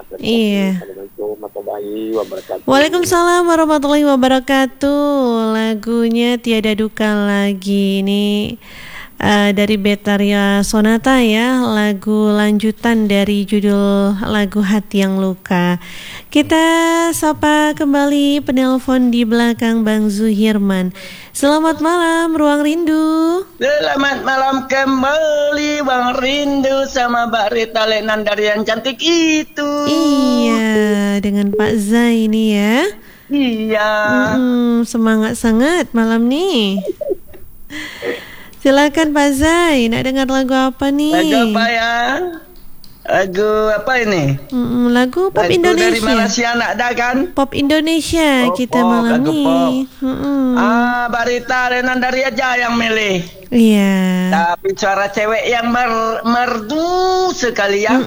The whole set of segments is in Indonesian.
Iya. Assalamualaikum warahmatullahi wabarakatuh. Waalaikumsalam warahmatullahi wabarakatuh. Lagunya Tiada Duka Lagi ini dari Betaria Sonata ya, lagu lanjutan dari judul lagu Hati Yang Luka. Kita sapa kembali penelpon di belakang Bang Zuhirman. Selamat malam Ruang Rindu. Selamat malam kembali Bang Rindu sama Mbak Rita Lenandari yang cantik itu. Iya, dengan Pak Zai ini ya. Iya. Semangat sangat malam nih. Silakan Pak Zai, nak dengar lagu apa nih? Lagu apa ya? Lagu apa ini? Lagu pop lagu Indonesia. Dari Malaysia nak ada kan? Pop Indonesia kita pop, malam lagu ini. Mbak Rita Lenandari aja yang milih. Iya. Tapi suara cewek yang merdu sekali ya.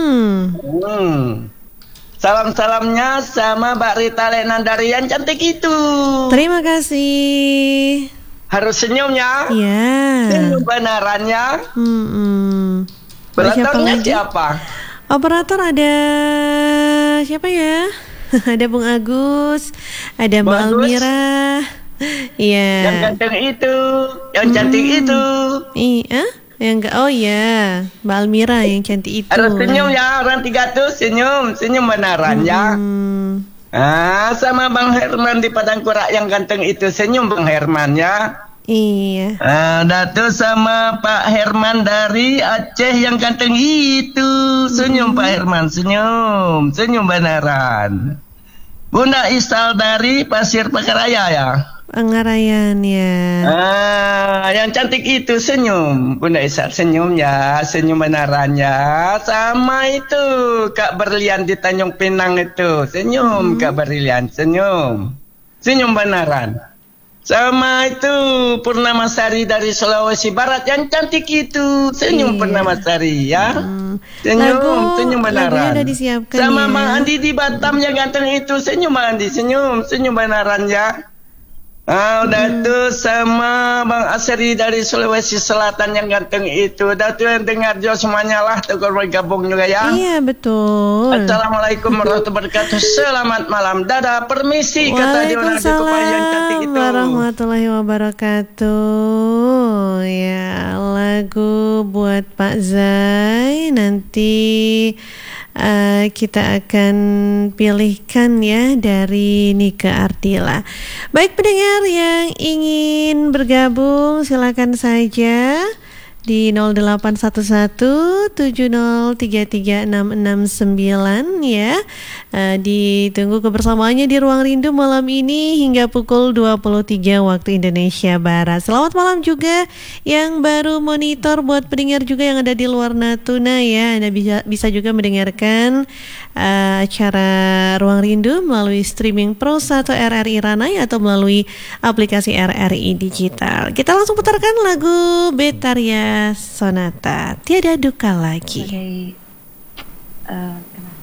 Salam-salamnya sama Mbak Rita Lenandari yang cantik itu. Terima kasih. Harus senyum ya. Iya. Senyum benarannya. Operatornya siapa? Operator ada siapa ya? Ada Bung Agus, ada Mbak Almira. Iya. Yang ganteng itu, yang cantik itu. Iya. Oh ya, Mbak Almira yang cantik itu. Harus senyum ya, orang 300 senyum benaran ya. Sama Bang Herman di Padang Kurak yang ganteng itu, senyum Bang Herman ya. Iya. Dato sama Pak Herman dari Aceh yang ganteng itu, senyum Pak Herman, senyum benaran. Bunda Isal dari Pasir Pakaraya ya. Pangarayan ya. Yang cantik itu senyum Bunda Isal, senyum ya, senyum benaran ya. Sama itu Kak Berlian di Tanjung Pinang itu, senyum Kak Berlian, senyum benaran. Sama itu Purnamasari dari Sulawesi Barat yang cantik itu, senyum Purnamasari ya. Senyum benaran. Sama ya. Bang Andi di Batam yang ganteng itu, senyum Bang Andi, senyum benaran ya. Udah tuh sama Bang Asri dari Sulawesi Selatan yang ganteng itu. Udah tuh yang dengar jo semuanya lah tuh kalau gabung juga ya. Iya betul. Assalamualaikum warahmatullahi wabarakatuh. Selamat malam. Dadah, permisi kata dia orang yang cantik itu. Warahmatullahi wabarakatuh. Ya, lagu buat Pak Zai nanti kita akan pilihkan ya dari Nika Ardila. Baik pendengar yang ingin bergabung silakan saja di 081170336669 ya. Ditunggu kebersamaannya di Ruang Rindu malam ini hingga pukul 23 waktu Indonesia Barat. Selamat malam juga yang baru monitor buat pendengar juga yang ada di luar Natuna ya. Anda bisa juga mendengarkan acara Ruang Rindu melalui streaming Pro 1 RRI Ranai atau melalui aplikasi RRI Digital. Kita langsung putarkan lagu Betaria Sonata, Tiada Duka Lagi. Sebagai